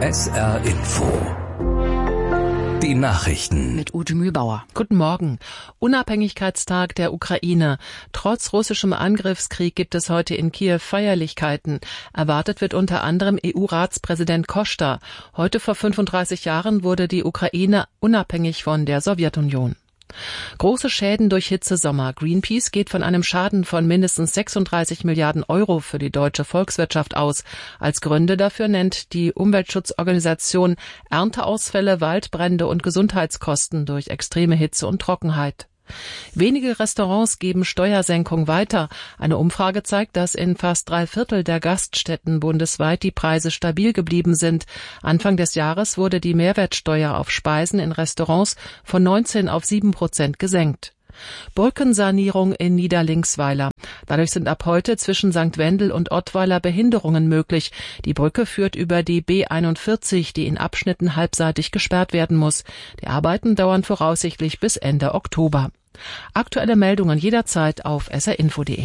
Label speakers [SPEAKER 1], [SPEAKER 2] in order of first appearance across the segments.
[SPEAKER 1] SR Info. Die Nachrichten.
[SPEAKER 2] Mit Ute Mühlbauer. Guten Morgen. Unabhängigkeitstag der Ukraine. Trotz russischem Angriffskrieg gibt es heute in Kiew Feierlichkeiten. Erwartet wird unter anderem EU-Ratspräsident Costa. Heute vor 35 Jahren wurde die Ukraine unabhängig von der Sowjetunion. Große Schäden durch Hitzesommer. Greenpeace geht von einem Schaden von mindestens 36 Milliarden Euro für die deutsche Volkswirtschaft aus. Als Gründe dafür nennt die Umweltschutzorganisation Ernteausfälle, Waldbrände und Gesundheitskosten durch extreme Hitze und Trockenheit. Wenige Restaurants geben Steuersenkung weiter. Eine Umfrage zeigt, dass in fast 3/4 der Gaststätten bundesweit die Preise stabil geblieben sind. Anfang des Jahres wurde die Mehrwertsteuer auf Speisen in Restaurants von 19 auf 7% gesenkt. Brückensanierung in Niederlinksweiler. Dadurch sind ab heute zwischen St. Wendel und Ottweiler Behinderungen möglich. Die Brücke führt über die B41, die in Abschnitten halbseitig gesperrt werden muss. Die Arbeiten dauern voraussichtlich bis Ende Oktober. Aktuelle Meldungen jederzeit auf srinfo.de.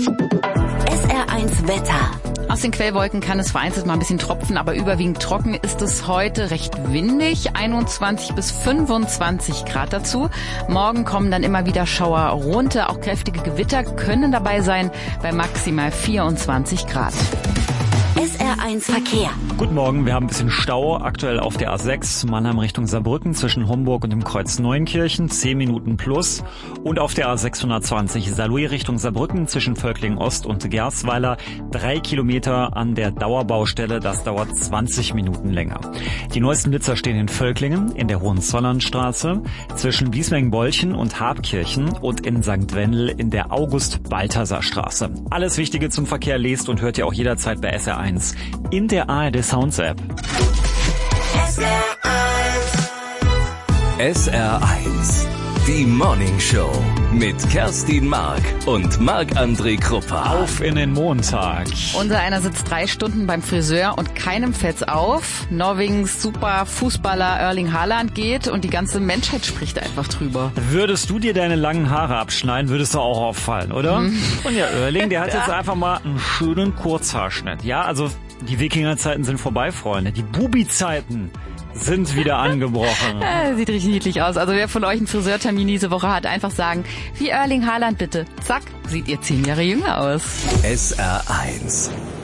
[SPEAKER 3] SR1 Wetter.
[SPEAKER 4] Aus den Quellwolken kann es vereinzelt mal ein bisschen tropfen, aber überwiegend trocken ist es heute, recht windig, 21 bis 25 Grad dazu. Morgen kommen dann immer wieder Schauer runter, auch kräftige Gewitter können dabei sein, bei maximal 24 Grad.
[SPEAKER 3] SR1 Verkehr.
[SPEAKER 5] Guten Morgen, wir haben ein bisschen Stau, aktuell auf der A6 Mannheim Richtung Saarbrücken zwischen Homburg und dem Kreuz Neuenkirchen, 10 Minuten plus. Und auf der A620 Saarlouis Richtung Saarbrücken zwischen Völklingen Ost und Gersweiler, 3 Kilometer an der Dauerbaustelle, das dauert 20 Minuten länger. Die neuesten Blitzer stehen in Völklingen, in der Hohenzollernstraße, zwischen Wiesmengen-Bolchen und Habkirchen und in St. Wendel in der August-Balthasar-Straße. Alles Wichtige zum Verkehr lest und hört ihr auch jederzeit bei SR1 in der ARD Sounds App.
[SPEAKER 1] SR1. Die Morning Show mit Kerstin Mark und Marc-André Kruppa.
[SPEAKER 5] Auf in den Montag.
[SPEAKER 4] Unser einer sitzt 3 Stunden beim Friseur und keinem fällt's auf. Norwegens Superfußballer Erling Haaland geht und die ganze Menschheit spricht einfach drüber.
[SPEAKER 5] Würdest du dir deine langen Haare abschneiden, würdest du auch auffallen, oder? Und ja, Erling, der hat jetzt einfach mal einen schönen Kurzhaarschnitt. Ja, also die Wikingerzeiten sind vorbei, Freunde. Die Bubi-Zeiten sind wieder angebrochen.
[SPEAKER 4] Sieht richtig niedlich aus. Also wer von euch einen Friseurtermin diese Woche hat, einfach sagen, wie Erling Haaland bitte. Zack, seht ihr 10 Jahre jünger aus.
[SPEAKER 1] SR1.